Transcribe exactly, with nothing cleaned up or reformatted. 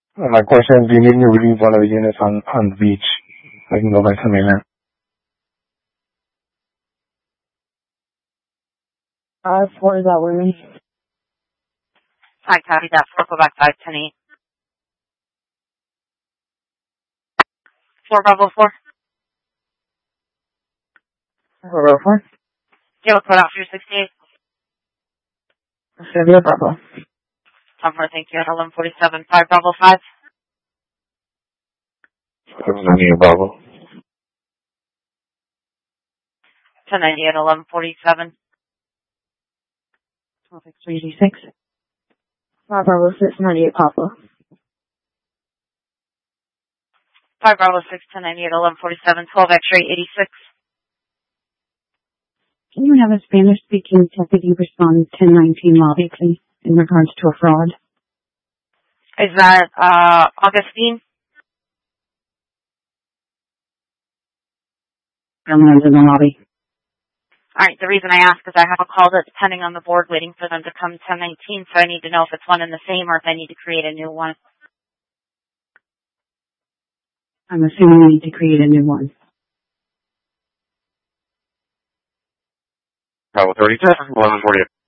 Uh, My question is, do you need me to relieve one of the units on, on the beach? I can go back to mainland. Uh, four is that women. I copy that. four, go back five, ten, eight. four, Bravo four. Bravo four. Gale code out for your sixty-eight. Sylvia Bravo. Tom four, thank you. At eleven forty-seven. five, Bravo five. seven ninety-eight Bravo. ten ninety at eleven forty-seven. twelve X three eighty-six. five Bravo six ninety-eight Papa. five, Bravo six, ten ninety at eleven forty-seven. twelve, X-ray eighty-six. Can you have a Spanish-speaking deputy respond ten nineteen lobby, please, in regards to a fraud? Is that, uh, Augustine? Someone's in the lobby. Alright, the reason I ask is I have a call that's pending on the board waiting for them to come ten nineteen, so I need to know if it's one and the same or if I need to create a new one. I'm assuming we need to create a new one. Bravo thirty-two, eleven forty-eight.